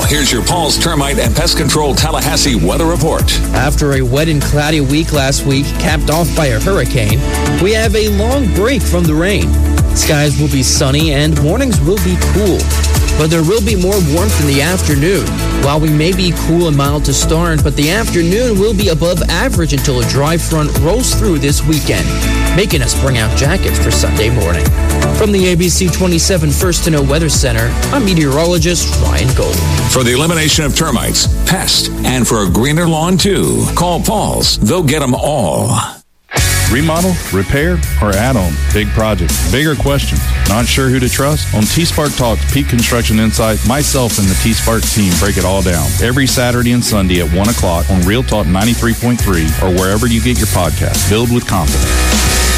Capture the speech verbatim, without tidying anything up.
here's your Paul's Termite and Pest Control Tallahassee weather report. After a wet and cloudy week last week, capped off by a hurricane, we have a long break from the rain. Skies will be sunny and mornings will be cool, but there will be more warmth in the afternoon. While we may be cool and mild to start, but the afternoon will be above average until a dry front rolls through this weekend, making us bring out jackets for Sunday morning. From the A B C twenty-seven First to Know Weather Center, I'm meteorologist Ryan Gold. For the elimination of termites, pests, and for a greener lawn too, call Paul's. They'll get them all. Remodel, repair, or add-on. Big projects, bigger questions. Not sure who to trust? On T-Spark Talks Peak Construction Insight, myself and the T-Spark team break it all down. Every Saturday and Sunday at one o'clock on Real Talk ninety-three point three or wherever you get your podcast. Build with confidence.